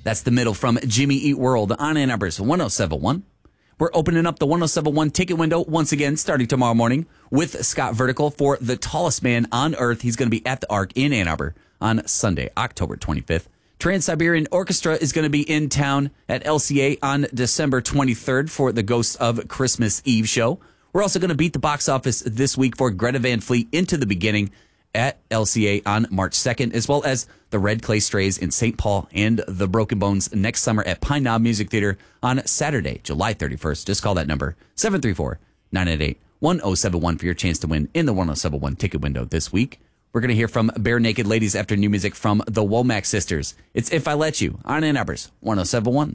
That's The Middle from Jimmy Eat World on Ann Arbor's 1071. We're opening up the 1071 ticket window once again starting tomorrow morning with Scott Vertical for The Tallest Man on Earth. He's going to be at the Arc in Ann Arbor on Sunday, October 25th. Trans-Siberian Orchestra is going to be in town at LCA on December 23rd for the Ghosts of Christmas Eve show. We're also going to beat the box office this week for Greta Van Fleet Into the Beginning at LCA on March 2nd, as well as the Red Clay Strays in St. Paul and the Broken Bones next summer at Pine Knob Music Theater on Saturday, July 31st. Just call that number, 734-988-1071 for your chance to win in the 1071 ticket window this week. We're going to hear from Bare Naked Ladies after new music from the Womack Sisters. It's If I Let You on Ann Arbor's 1071.